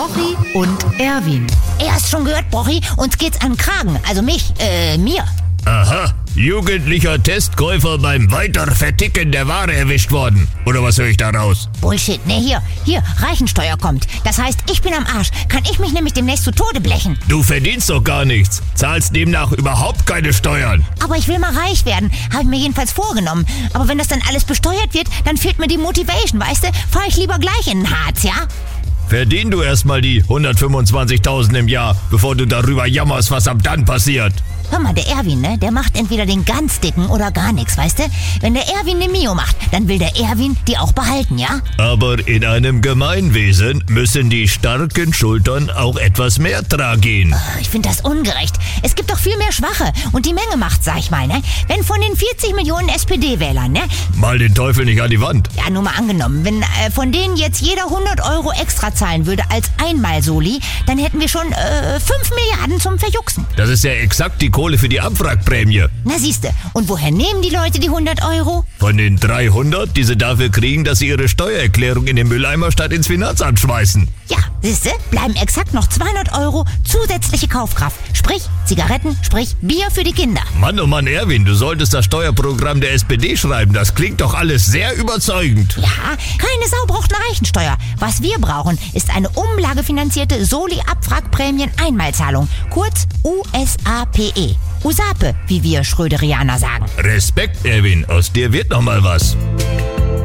Brochi und Erwin. Hast schon gehört, Brochi? Uns geht's an den Kragen. Also mir. Aha, jugendlicher Testkäufer beim Weiterverticken der Ware erwischt worden. Oder was höre ich da raus? Bullshit, ne, hier, Reichensteuer kommt. Das heißt, ich bin am Arsch. Kann ich mich nämlich demnächst zu Tode blechen. Du verdienst doch gar nichts. Zahlst demnach überhaupt keine Steuern. Aber ich will mal reich werden. Habe ich mir jedenfalls vorgenommen. Aber wenn das dann alles besteuert wird, dann fehlt mir die Motivation, weißt du? Fahr ich lieber gleich in den Harz, ja? Verdien du erstmal die 125.000 im Jahr, bevor du darüber jammerst, was ab dann passiert. Hör mal, der Erwin, ne, der macht entweder den ganz dicken oder gar nichts, weißt du? Wenn der Erwin eine Mio macht, dann will der Erwin die auch behalten, ja? Aber in einem Gemeinwesen müssen die starken Schultern auch etwas mehr tragen. Ich finde das ungerecht. Es gibt doch viel mehr Schwache und die Menge macht's, sag ich mal, ne? Wenn von den 40 Millionen SPD-Wählern, ne? Mal den Teufel nicht an die Wand. Ja, nur mal angenommen, wenn von denen jetzt jeder 100 Euro extra zahlen würde als Einmal-Soli, dann hätten wir schon 5 Milliarden zum Verjuxen. Das ist ja exakt die Kohle für die Abwrackprämie. Na siehste, und woher nehmen die Leute die 100 Euro? Von den 300, die sie dafür kriegen, dass sie ihre Steuererklärung in den Mülleimer statt ins Finanzamt schmeißen. Ja, siehste, bleiben exakt noch 200 Euro zusätzliche Kaufkraft. Sprich Zigaretten, sprich Bier für die Kinder. Mann, oh Mann, Erwin, du solltest das Steuerprogramm der SPD schreiben. Das klingt doch alles sehr überzeugend. Ja, keine Sau braucht eine Reichensteuer. Was wir brauchen, ist eine umlagefinanzierte Soli-Abwrackprämien-Einmalzahlung. Kurz USAPE. USAPE, wie wir Schröderianer sagen. Respekt, Erwin, aus dir wird noch mal was.